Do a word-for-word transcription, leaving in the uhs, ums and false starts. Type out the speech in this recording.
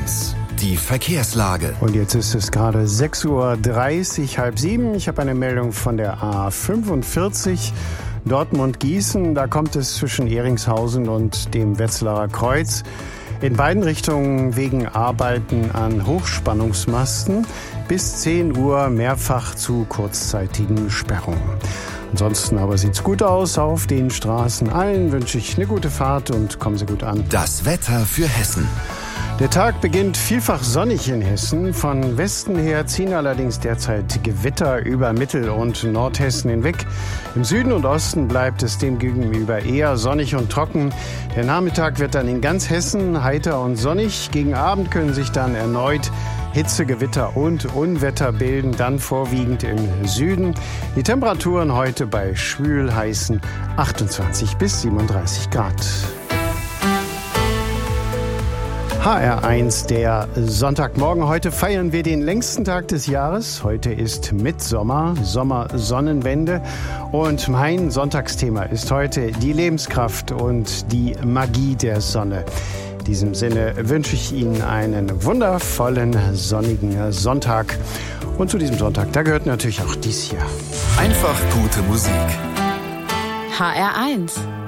eins, die Verkehrslage. Und jetzt ist es gerade sechs Uhr dreißig, halb sieben. Ich habe eine Meldung von der A fünfundvierzig. Dortmund-Gießen, da kommt es zwischen Ehringshausen und dem Wetzlarer Kreuz in beiden Richtungen wegen Arbeiten an Hochspannungsmasten bis zehn Uhr mehrfach zu kurzzeitigen Sperrungen. Ansonsten aber sieht's gut aus auf den Straßen. Allen wünsche ich eine gute Fahrt und kommen Sie gut an. Das Wetter für Hessen. Der Tag beginnt vielfach sonnig in Hessen. Von Westen her ziehen allerdings derzeit Gewitter über Mittel- und Nordhessen hinweg. Im Süden und Osten bleibt es demgegenüber eher sonnig und trocken. Der Nachmittag wird dann in ganz Hessen heiter und sonnig. Gegen Abend können sich dann erneut Hitzegewitter und Unwetter bilden, dann vorwiegend im Süden. Die Temperaturen heute bei schwül heißen achtundzwanzig bis siebenunddreißig Grad. H R eins, der Sonntagmorgen. Heute feiern wir den längsten Tag des Jahres. Heute ist Mittsommer, Sommersonnenwende. Und mein Sonntagsthema ist heute die Lebenskraft und die Magie der Sonne. In diesem Sinne wünsche ich Ihnen einen wundervollen, sonnigen Sonntag. Und zu diesem Sonntag, da gehört natürlich auch dies hier. Einfach gute Musik. H R eins.